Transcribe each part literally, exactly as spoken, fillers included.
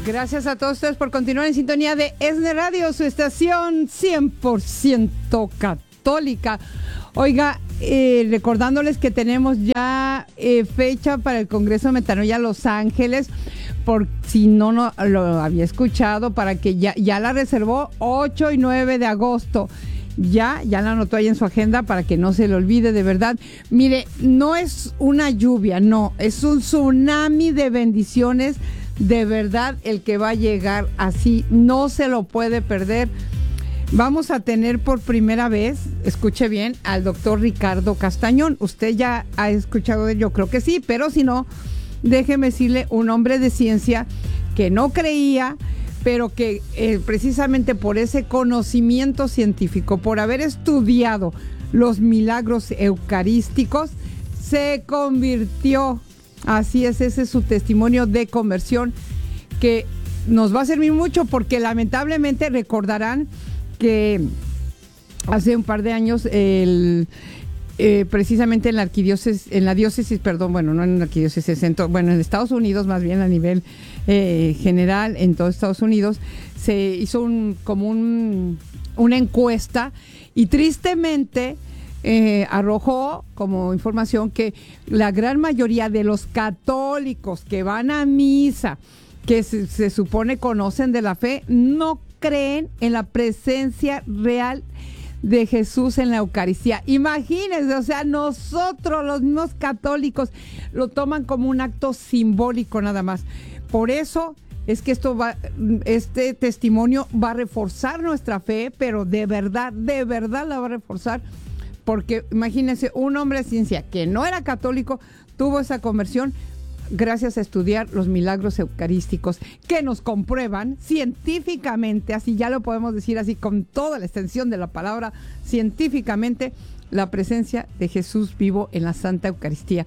Gracias a todos ustedes por continuar en sintonía de ESNE Radio, su estación cien por ciento católica. Oiga, eh, recordándoles que tenemos ya eh, fecha para el Congreso de Metanoia Los Ángeles, por si no, no lo había escuchado, para que ya, ya la reservó ocho y nueve de agosto. Ya, ya la anotó ahí en su agenda para que no se le olvide, de verdad. Mire, no es una lluvia, no, es un tsunami de bendiciones, de verdad, el que va a llegar así, no se lo puede perder. Vamos a tener por primera vez, escuche bien, al doctor Ricardo Castañón. Usted ya ha escuchado de él, yo creo que sí, pero si no, déjeme decirle, un hombre de ciencia que no creía, pero que eh, precisamente por ese conocimiento científico, por haber estudiado los milagros eucarísticos, se convirtió. Así es, ese es su testimonio de conversión, que nos va a servir mucho, porque lamentablemente recordarán que hace un par de años el eh, precisamente en la arquidiócesis, en la diócesis, perdón, bueno, no en la arquidiócesis, en to, bueno, en Estados Unidos, más bien a nivel eh, general, en todo Estados Unidos, se hizo un como un, una encuesta, y tristemente eh, arrojó como información que la gran mayoría de los católicos que van a misa, que se, se supone conocen de la fe, no creen en la presencia real de Jesús en la Eucaristía. Imagínense, o sea, nosotros los mismos católicos lo toman como un acto simbólico nada más. Por eso es que esto va, este testimonio va a reforzar nuestra fe, pero de verdad, de verdad la va a reforzar, porque imagínense, un hombre de ciencia que no era católico tuvo esa conversión gracias a estudiar los milagros eucarísticos, que nos comprueban científicamente, así ya lo podemos decir así con toda la extensión de la palabra, científicamente, la presencia de Jesús vivo en la Santa Eucaristía.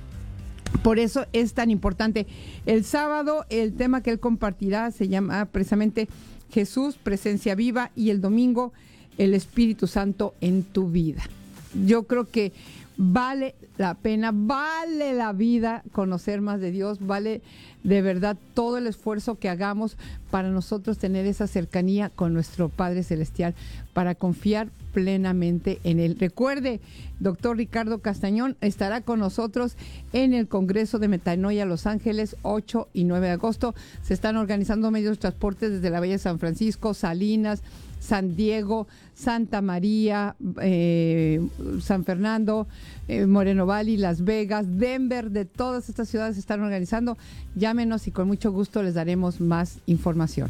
Por eso es tan importante. El sábado el tema que él compartirá se llama precisamente Jesús, presencia viva, y el domingo el Espíritu Santo en tu vida. Yo creo que vale la pena, vale la vida conocer más de Dios, vale de verdad todo el esfuerzo que hagamos para nosotros tener esa cercanía con nuestro Padre Celestial, para confiar plenamente en Él. Recuerde, doctor Ricardo Castañón estará con nosotros en el Congreso de Metanoia Los Ángeles, ocho y nueve de agosto. Se están organizando medios de transporte desde la Bella San Francisco, Salinas, San Diego, Santa María, eh, San Fernando, eh, Moreno Valley, Las Vegas, Denver, de todas estas ciudades se están organizando. Llámenos y con mucho gusto les daremos más información.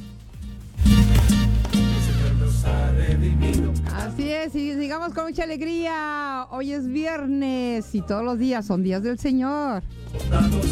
Así es, y sigamos con mucha alegría. Hoy es viernes y todos los días son días del Señor.